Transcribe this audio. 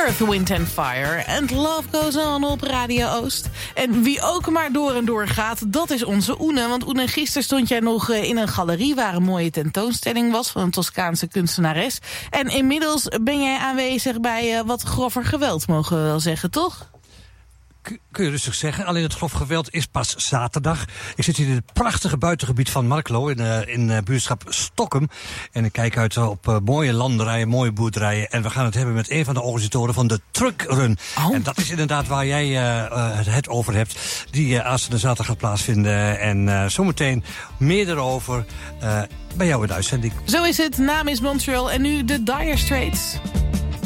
Earth, Wind and Fire and Love Goes On op Radio Oost. En wie ook maar door en door gaat, dat is onze Oene. Want Oene, gisteren stond jij nog in een galerie waar een mooie tentoonstelling was van een Toscaanse kunstenares. En inmiddels ben jij aanwezig bij wat grover geweld, mogen we wel zeggen, toch? Kun je rustig zeggen. Alleen het grof geweld is pas zaterdag. Ik zit hier in het prachtige buitengebied van Marklo in buurtschap Stokkum. En ik kijk uit op mooie landerijen, mooie boerderijen. En we gaan het hebben met een van de organisatoren van de Truckrun. Oh. En dat is inderdaad waar jij het over hebt. Die aanstaande zaterdag gaat plaatsvinden. En zometeen meer erover bij jou in de uitzending. Zo is het. Naam is Montreal en nu de Dire Straits.